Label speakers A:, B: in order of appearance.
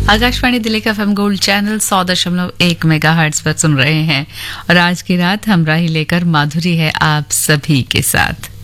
A: आकाशवाणी दिल्ली का FM gold channel 100.1 megahertz पर सुन रहे हैं और आज की रात हमरा ही लेकर माधुरी है आप सभी के साथ।